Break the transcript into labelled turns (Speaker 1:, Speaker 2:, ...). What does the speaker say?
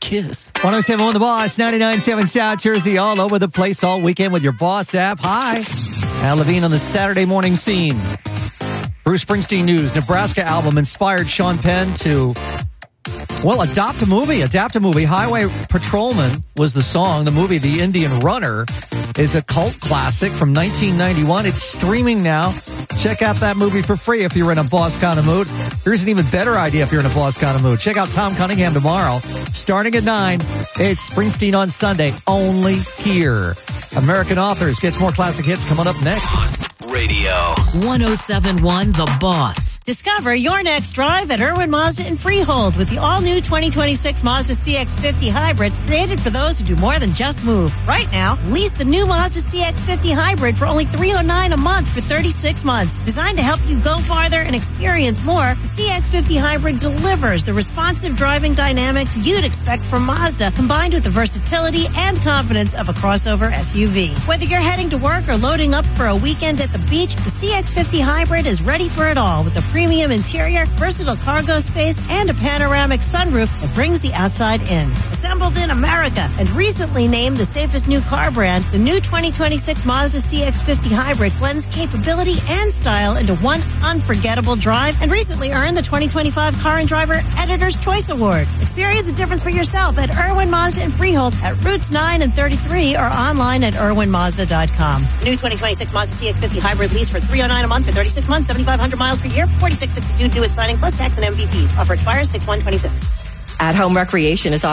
Speaker 1: Kiss.
Speaker 2: 107 on The Boss, 99.7 South Jersey, all over the place all weekend with your Boss app. Hi. Al Levine on the Saturday morning scene. Bruce Springsteen news. Nebraska album inspired Sean Penn to, adapt a movie. Highway Patrolman was the song. The movie, The Indian Runner, is a cult classic from 1991. It's streaming now. Check out that movie for free if you're in a Boss kind of mood. Here's an even better idea if you're in a Boss kind of mood. Check out Tom Cunningham tomorrow. Starting at 9, it's Springsteen on Sunday, only here. American Authors gets more classic hits coming up next.
Speaker 1: Boss Radio.
Speaker 3: 107.1 The Boss.
Speaker 4: Discover your next drive at Irwin Mazda in Freehold with the all-new 2026 Mazda CX-50 Hybrid, created for those who do more than just move. Right now, lease the new Mazda CX-50 Hybrid for only $309 a month for 36 months. Designed to help you go farther and experience more, the CX-50 Hybrid delivers the responsive driving dynamics you'd expect from Mazda, combined with the versatility and confidence of a crossover SUV. Whether you're heading to work or loading up for a weekend at the beach, the CX-50 Hybrid is ready for it all with a premium interior, versatile cargo space, and a panoramic sunroof that brings the outside in. Assembled in America and recently named the safest new car brand, the new 2026 Mazda CX-50 Hybrid blends capability and style into one unforgettable drive and recently earned the 2025 Car and Driver Editor's Choice Award. Experience the difference for yourself at Irwin Mazda in Freehold at Routes 9 and 33 or online at irwinmazda.com. New 2026 Mazda CX-50 Hybrid lease for $309 a month for 36 months, 7,500 miles per year, $46.62 due at signing plus tax and MV fees. Offer expires 6/1/26.
Speaker 5: At Home Recreation is